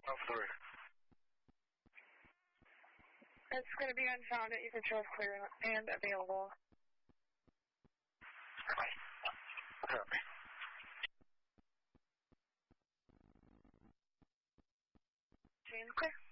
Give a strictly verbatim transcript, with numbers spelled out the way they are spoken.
Oh, three. It's going to be unfound at Ether Trails clear and available. Copy. Jane, clear.